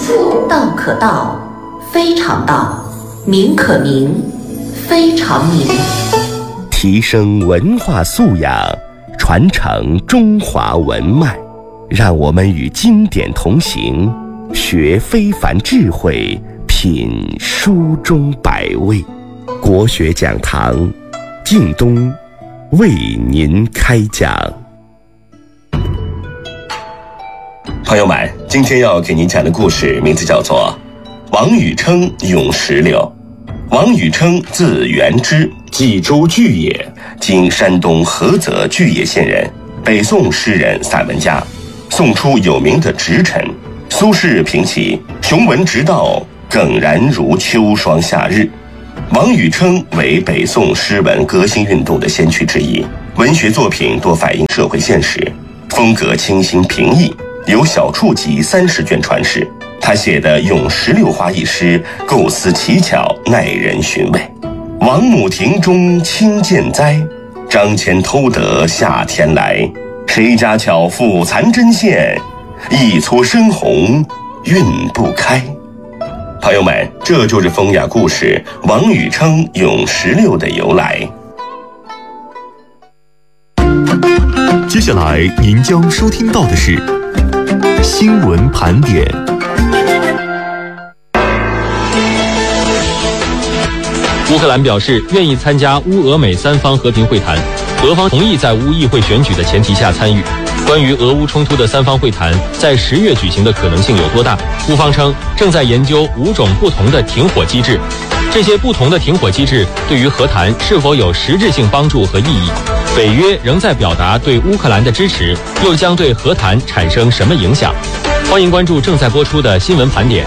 道可道，非常道；名可名，非常名。 提升文化素养，传承中华文脉，让我们与经典同行，学非凡智慧，品书中百味。国学讲堂，靳东为您开讲。朋友们，今天要给您讲的故事名字叫做王禹偁咏石榴。王禹偁字元之，冀州巨野，今山东菏泽巨野县人，北宋诗人、散文家。宋初有名的直臣，苏轼评其雄文直道，耿然如秋霜夏日。王禹偁为北宋诗文革新运动的先驱之一，文学作品多反映社会现实，风格清新平易，有小处集30卷传世。他写的《咏石榴花》一诗，构思奇巧，耐人寻味。王母庭中亲见栽，张骞偷得夏天来。谁家巧妇残针线，一撮深红晕不开。朋友们，这就是风雅故事王禹偁咏石榴的由来。 接下来您将收听到的是新闻盘点。 乌克兰表示愿意参加乌俄美3方和平会谈，俄方同意在乌议会选举的前提下参与。关于俄乌冲突的3方会谈在10月举行的可能性有多大？乌方称正在研究5种不同的停火机制，这些不同的停火机制对于和谈是否有实质性帮助和意义？北约仍在表达对乌克兰的支持，又将对和谈产生什么影响？欢迎关注正在播出的新闻盘点。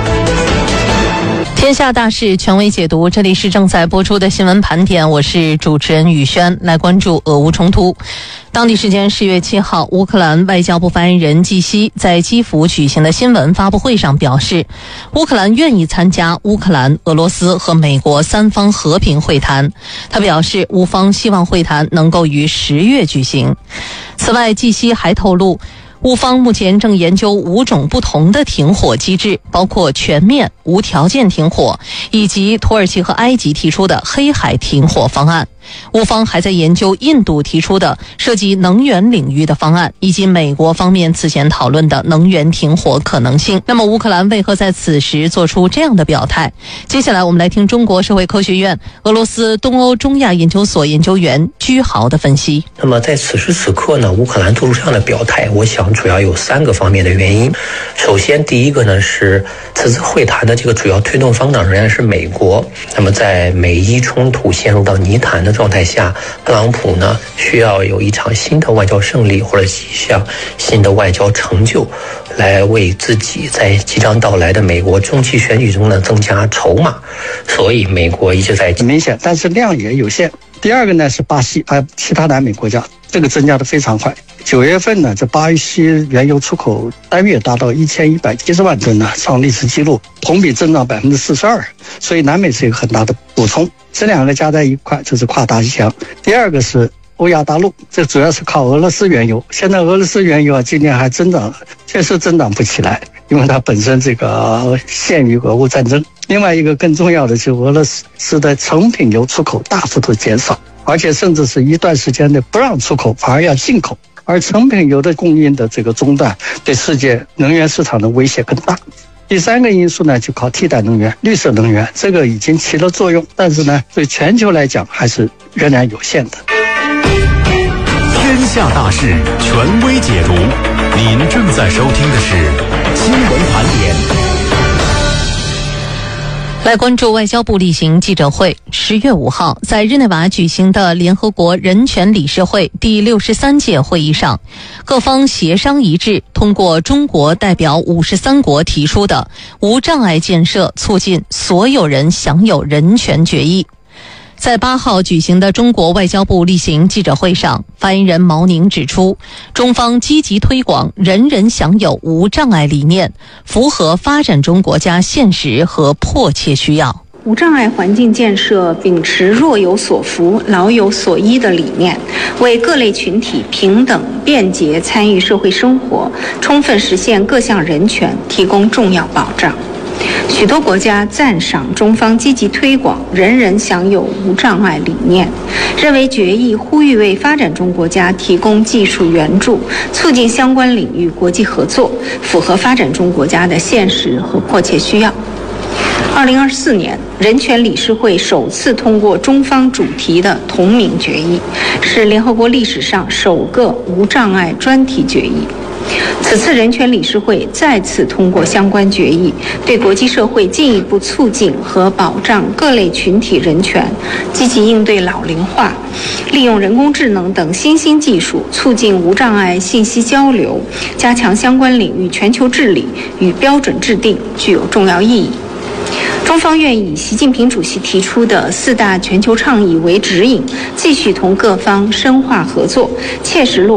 天下大事权威解读，这里是正在播出的新闻盘点，我是主持人宇轩，来关注俄乌冲突。当地时间10月7号，乌克兰外交部发言人季希在基辅举行的新闻发布会上表示，乌克兰愿意参加乌克兰、俄罗斯和美国3方和平会谈。他表示，乌方希望会谈能够于10月举行。此外，季希还透露，乌方目前正研究5种不同的停火机制，包括全面、无条件停火，以及土耳其和埃及提出的黑海停火方案。乌方还在研究印度提出的涉及能源领域的方案，以及美国方面此前讨论的能源停火可能性。那么乌克兰为何在此时做出这样的表态？接下来我们来听中国社会科学院俄罗斯东欧中亚研究所研究员居豪的分析。 那么在此时此刻呢，乌克兰做出这样的表态，我想主要有3个方面的原因。首先，第一个呢是此次会谈的这个主要推动方仍然是美国。那么在美伊冲突陷入到泥潭的状态下，特朗普呢需要有一场新的外交胜利或者一项新的外交成就，来为自己在即将到来的美国中期选举中呢增加筹码。所以美国一直在明显，但是量也有限。第二个呢是巴西，还有其他南美国家，这个增加的非常快。9月份呢，这巴西原油出口单月达到1170万吨呢，创历史纪录，同比增长42%，所以南美是一个很大的补充。这2个加在一块就是跨大西洋。第二个是欧亚大陆，这主要是靠俄罗斯原油。现在俄罗斯原油啊，今年还增长了，确实增长不起来，因为它本身这个限于俄乌战争。另外一个更重要的就是俄罗斯的成品油出口大幅度减少，而且甚至是一段时间内不让出口，反而要进口。而成品油的供应的这个中断，对世界能源市场的威胁更大。第3个因素呢，就靠替代能源、绿色能源，这个已经起了作用，但是呢，对全球来讲还是仍然有限的。 天下大事权威解读，您正在收听的是新闻盘点。 来关注外交部例行记者会。10月5号，在日内瓦举行的联合国人权理事会第63届会议上，各方协商一致，通过中国代表53国提出的无障碍建设促进所有人享有人权决议。在8号举行的中国外交部例行记者会上，发言人毛宁指出，中方积极推广人人享有无障碍理念，符合发展中国家现实和迫切需要。 无障碍环境建设秉持若有所扶、老有所依的理念，为各类群体平等便捷参与社会生活、充分实现各项人权提供重要保障。许多国家赞赏中方积极推广人人享有无障碍理念，认为决议呼吁为发展中国家提供技术援助，促进相关领域国际合作，符合发展中国家的现实和迫切需要。2024年，人权理事会首次通过中方主题的同名决议，是联合国历史上首个无障碍专题决议。此次人权理事会再次通过相关决议，对国际社会进一步促进和保障各类群体人权，积极应对老龄化，利用人工智能等新兴技术，促进无障碍信息交流，加强相关领域全球治理与标准制定，具有重要意义。中方愿以习近平主席提出的4大全球倡议为指引，继续同各方深化合作，切实落